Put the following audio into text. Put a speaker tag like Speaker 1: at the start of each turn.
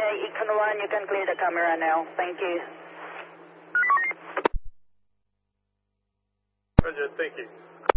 Speaker 1: Econ 1, you can clear the camera now. Thank you.
Speaker 2: Roger, thank you.